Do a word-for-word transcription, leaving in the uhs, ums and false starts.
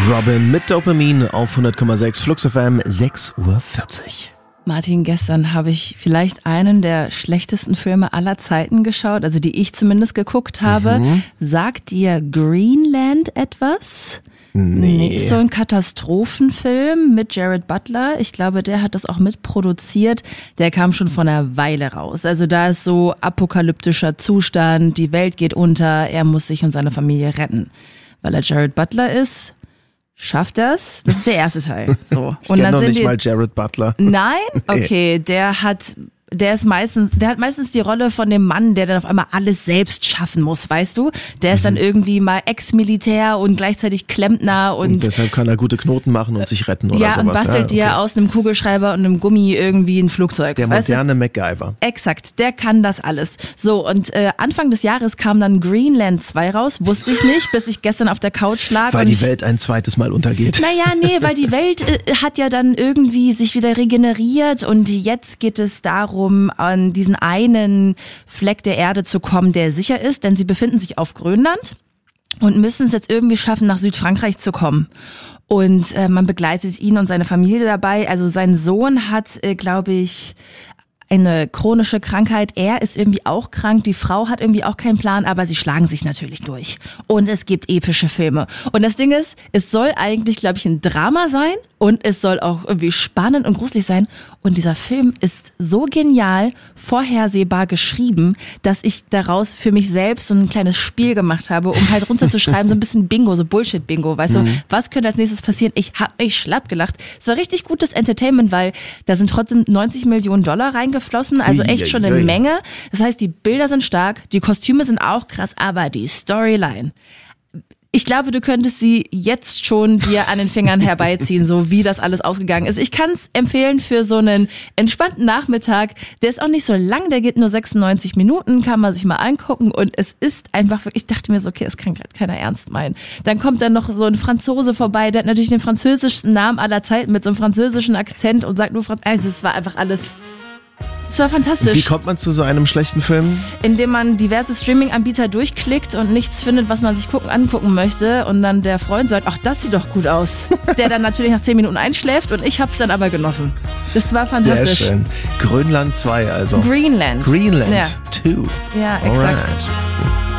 Robin mit Dopamin auf hundert Komma sechs Flux F M, sechs Uhr vierzig. Martin, gestern habe ich vielleicht einen der schlechtesten Filme aller Zeiten geschaut, also die ich zumindest geguckt habe. Mhm. Sagt dir Greenland etwas? Nee. nee. Ist so ein Katastrophenfilm mit Jared Butler. Ich glaube, der hat das auch mitproduziert. Der kam schon vor einer Weile raus. Also da ist so apokalyptischer Zustand, die Welt geht unter, er muss sich und seine Familie retten. Weil er Jared Butler ist, schafft das? Das ist der erste Teil. So. Ich kenne noch nicht die, mal Jared Butler. Nein? Okay, der hat... Der ist meistens, der hat meistens die Rolle von dem Mann, der dann auf einmal alles selbst schaffen muss, weißt du? Der ist dann irgendwie mal Ex-Militär und gleichzeitig Klempner und, und deshalb kann er gute Knoten machen und sich retten oder ja, sowas. Und bastelt ja, okay. dir aus einem Kugelschreiber und einem Gummi irgendwie ein Flugzeug. Der moderne MacGyver. Exakt, der kann das alles. So, und äh, Anfang des Jahres kam dann Greenland zwei raus, wusste ich nicht, bis ich gestern auf der Couch lag. Weil und die ich, Welt ein zweites Mal untergeht. Naja, nee, weil die Welt äh, hat ja dann irgendwie sich wieder regeneriert und jetzt geht es darum, an die diesen einen Fleck der Erde zu kommen, der sicher ist, denn sie befinden sich auf Grönland und müssen es jetzt irgendwie schaffen, nach Südfrankreich zu kommen. Und äh, man begleitet ihn und seine Familie dabei. Also sein Sohn hat, äh, glaube ich, eine chronische Krankheit. Er ist irgendwie auch krank, die Frau hat irgendwie auch keinen Plan, aber sie schlagen sich natürlich durch. Und es gibt epische Filme. Und das Ding ist, es soll eigentlich, glaube ich, ein Drama sein und es soll auch irgendwie spannend und gruselig sein. Und dieser Film ist so genial, vorhersehbar geschrieben, dass ich daraus für mich selbst so ein kleines Spiel gemacht habe, um halt runterzuschreiben, so ein bisschen Bingo, so Bullshit-Bingo, weißt mhm. du, was könnte als nächstes passieren? Ich habe mich schlapp gelacht. Es war richtig gutes Entertainment, weil da sind trotzdem neunzig Millionen Dollar reingeflossen, also echt schon eine Menge. Das heißt, die Bilder sind stark, die Kostüme sind auch krass, aber die Storyline, ich glaube, du könntest sie jetzt schon dir an den Fingern herbeiziehen, so wie das alles ausgegangen ist. Ich kann es empfehlen für so einen entspannten Nachmittag. Der ist auch nicht so lang, der geht nur sechsundneunzig Minuten, kann man sich mal angucken und es ist einfach wirklich, ich dachte mir so, okay, das kann gerade keiner ernst meinen. Dann kommt dann noch so ein Franzose vorbei, der hat natürlich den französischsten Namen aller Zeiten mit so einem französischen Akzent und sagt nur Französisch. Also es war einfach alles... Es war fantastisch. Wie kommt man zu so einem schlechten Film? Indem man diverse Streaming-Anbieter durchklickt und nichts findet, was man sich gucken, angucken möchte und dann der Freund sagt, ach, das sieht doch gut aus. Der dann natürlich nach zehn Minuten einschläft und ich hab's dann aber genossen. Das war fantastisch. Sehr schön. Grönland zwei also. Greenland. Greenland ja. zwei. Ja, exakt. Alright.